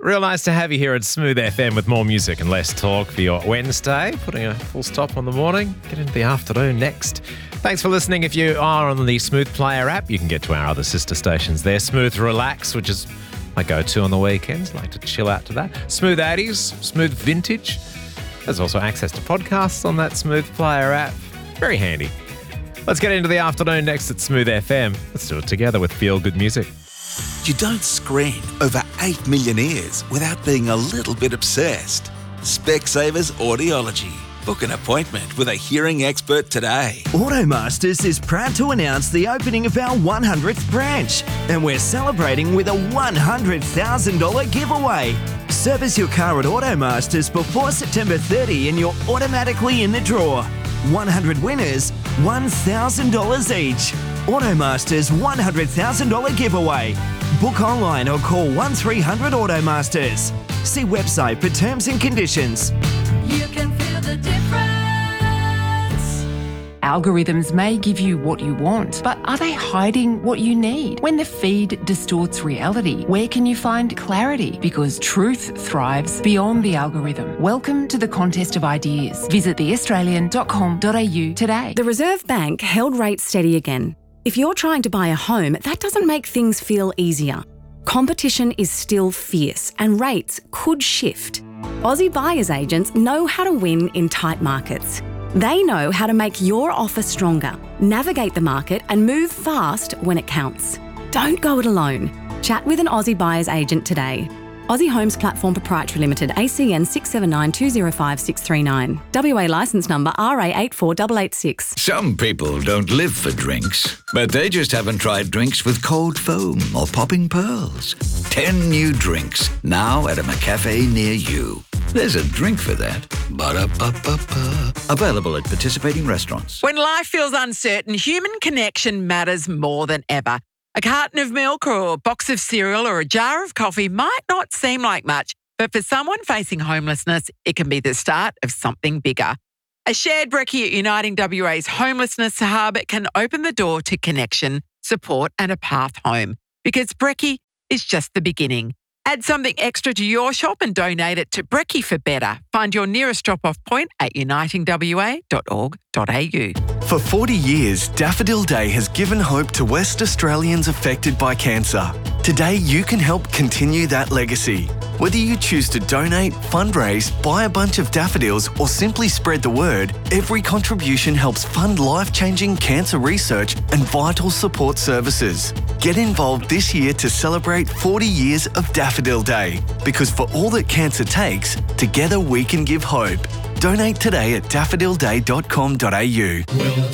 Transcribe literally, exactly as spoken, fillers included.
Real nice to have you here at Smooth F M with more music and less talk for your Wednesday. Putting a full stop on the morning, get into the afternoon next. Thanks for listening. If you are on the Smooth Player app, you can get to our other sister stations there. Smooth Relax, which is my go-to on the weekends. I like to chill out to that. Smooth eighties, Smooth Vintage. There's also access to podcasts on that Smooth Player app. Very handy. Let's get into the afternoon next at Smooth F M. Let's do it together with Feel Good Music. You don't screen over eight million ears without being a little bit obsessed. Specsavers Audiology. Book an appointment with a hearing expert today. Automasters is proud to announce the opening of our one hundredth branch, and we're celebrating with a one hundred thousand dollars giveaway. Service your car at Automasters before September thirtieth and you're automatically in the draw. one hundred winners, one thousand dollars each. Automasters one hundred thousand dollars giveaway. Book online or call one three hundred Automasters. See website for terms and conditions. You can feel the difference. Algorithms may give you what you want, but are they hiding what you need? When the feed distorts reality, where can you find clarity? Because truth thrives beyond the algorithm. Welcome to the contest of ideas. Visit the australian dot com dot a u today. The Reserve Bank held rates steady again. If you're trying to buy a home, that doesn't make things feel easier. Competition is still fierce and rates could shift. Aussie buyers agents know how to win in tight markets. They know how to make your offer stronger, navigate the market and move fast when it counts. Don't go it alone. Chat with an Aussie buyer's agent today. Aussie Homes Platform Proprietary Limited, A C N six seven nine two zero five six three nine. W A licence number R A eight four eight eight six. Some people don't live for drinks, but they just haven't tried drinks with cold foam or popping pearls. Ten new drinks, now at a McCafe near you. There's a drink for that. Ba-da-ba-ba-ba. Available at participating restaurants. When life feels uncertain, human connection matters more than ever. A carton of milk or a box of cereal or a jar of coffee might not seem like much, but for someone facing homelessness, it can be the start of something bigger. A shared brekkie at Uniting W A's Homelessness Hub can open the door to connection, support and a path home, because brekkie is just the beginning. Add something extra to your shop and donate it to Brekkie for Better. Find your nearest drop-off point at uniting w a dot org dot a u. For forty years, Daffodil Day has given hope to West Australians affected by cancer. Today, you can help continue that legacy. Whether you choose to donate, fundraise, buy a bunch of daffodils, or simply spread the word, every contribution helps fund life-changing cancer research and vital support services. Get involved this year to celebrate forty years of Daffodil Day, because for all that cancer takes, together we can give hope. Donate today at daffodil day dot com dot a u.